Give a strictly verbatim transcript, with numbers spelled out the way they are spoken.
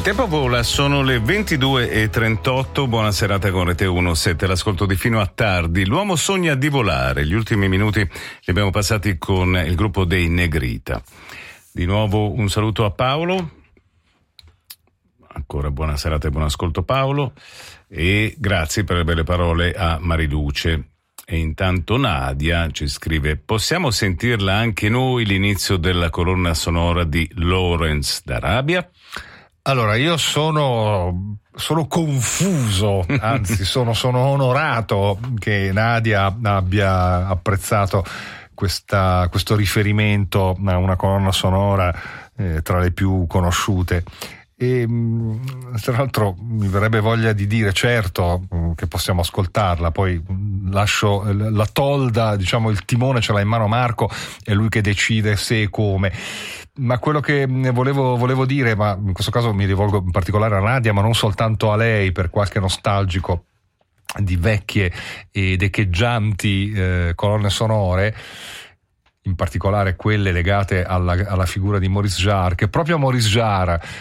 Tempo vola, sono le ventidue e trentotto, buona serata con Rete uno sette, l'ascolto di fino a tardi. L'uomo sogna di volare, gli ultimi minuti li abbiamo passati con il gruppo dei Negrita. Di nuovo un saluto a Paolo, ancora buona serata e buon ascolto Paolo, e grazie per le belle parole a Mariluce. E intanto Nadia ci scrive: possiamo sentirla anche noi l'inizio della colonna sonora di Lawrence d'Arabia? Allora, io sono, sono confuso, anzi sono, sono onorato che Nadia abbia apprezzato questa, questo riferimento a una colonna sonora eh, tra le più conosciute. E tra l'altro mi verrebbe voglia di dire, certo, che possiamo ascoltarla, poi lascio la tolda, diciamo il timone ce l'ha in mano Marco, è lui che decide se e come. Ma quello che volevo, volevo dire, ma in questo caso mi rivolgo in particolare a Nadia, ma non soltanto a lei, per qualche nostalgico di vecchie ed echeggianti eh, colonne sonore, in particolare quelle legate alla, alla figura di Maurice Jarre, che proprio Maurice Jarre